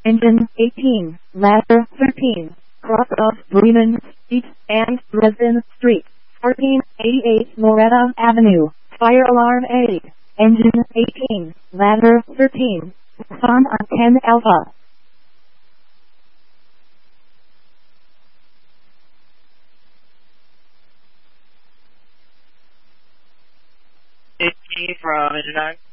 Engine 18, ladder 13, cross of Bremen Street and Dresden Street, 1488 Loretta Avenue, fire alarm 8, engine 18, ladder 13, on 10 Alpha. 15 from engine 9.